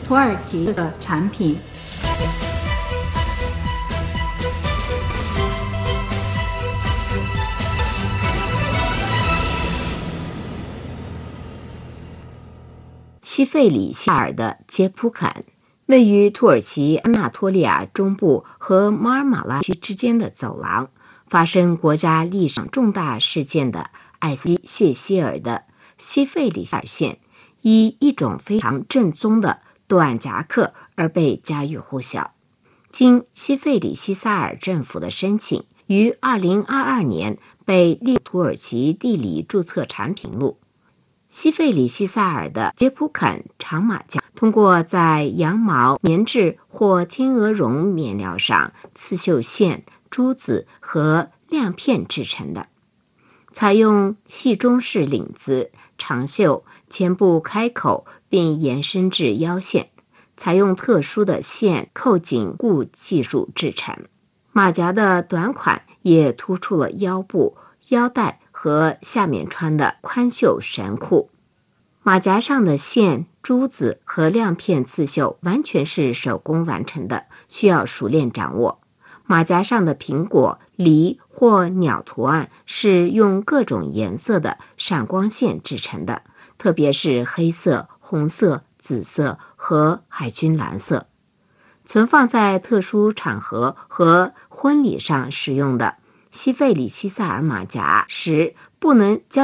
土耳其的产品。 西费里夏尔的杰普坎位于土耳其安纳托利亚中部和马尔马拉区之间的走廊，发生国家历史上重大事件的艾希谢希尔的西费里夏尔县，以一种非常正宗的短夹克而被家喻户晓。经西费里西萨尔政府的申请，于2022年被列入土耳其地理注册产品目录。西费里西萨尔的杰普坎长马甲通过在羊毛、棉质或天鹅绒面料上刺绣线、珠子和亮片制成的，采用细中式领子、长袖、前部开口并延伸至腰线，采用特殊的线扣紧固技术制成。马甲的短款也突出了腰部、腰带和下面穿的宽袖神裤。马甲上的线、珠子和亮片刺绣完全是手工完成的，需要熟练掌握。马甲上的苹果、梨或鸟图案是用各种颜色的闪光线制成的，特别是黑色、红色、紫色和海军蓝色。存放在特殊场合和婚礼上使用的西费里西萨尔马甲时，不能将